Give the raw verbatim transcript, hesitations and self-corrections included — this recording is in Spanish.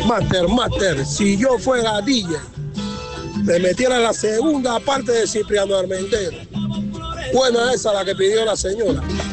Master, Master, si yo fuera D J, me metiera en la segunda parte de Cipriano Armentero. Buena esa la que pidió la señora.